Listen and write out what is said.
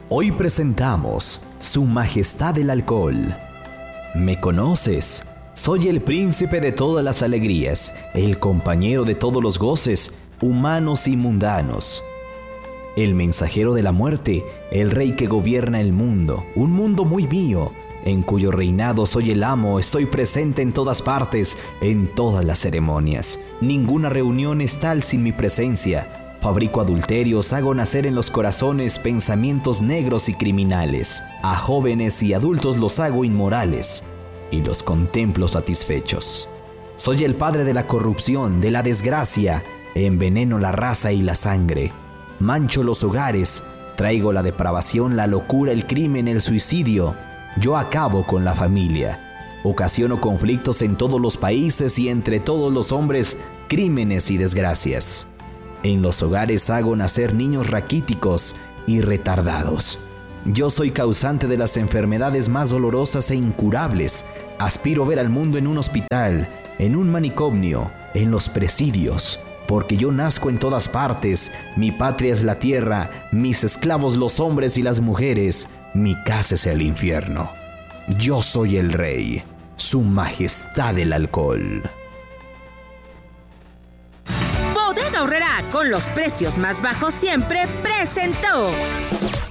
Hoy presentamos Su Majestad el Alcohol. ¿Me conoces? Soy el príncipe de todas las alegrías, el compañero de todos los goces, humanos y mundanos. El mensajero de la muerte, el rey que gobierna el mundo, un mundo muy mío, en cuyo reinado soy el amo, estoy presente en todas partes, en todas las ceremonias. Ninguna reunión es tal sin mi presencia. Fabrico adulterios, hago nacer en los corazones pensamientos negros y criminales. A jóvenes y adultos los hago inmorales y los contemplo satisfechos. Soy el padre de la corrupción, de la desgracia, enveneno la raza y la sangre. Mancho los hogares, traigo la depravación, la locura, el crimen, el suicidio. Yo acabo con la familia. Ocasiono conflictos en todos los países y entre todos los hombres, crímenes y desgracias. En los hogares hago nacer niños raquíticos y retardados. Yo soy causante de las enfermedades más dolorosas e incurables. Aspiro ver al mundo en un hospital, en un manicomio, en los presidios. Porque yo nazco en todas partes, mi patria es la tierra, mis esclavos los hombres y las mujeres, mi casa es el infierno. Yo soy el rey, Su Majestad el Alcohol. Bodega Aurrerá, con los precios más bajos siempre, presentó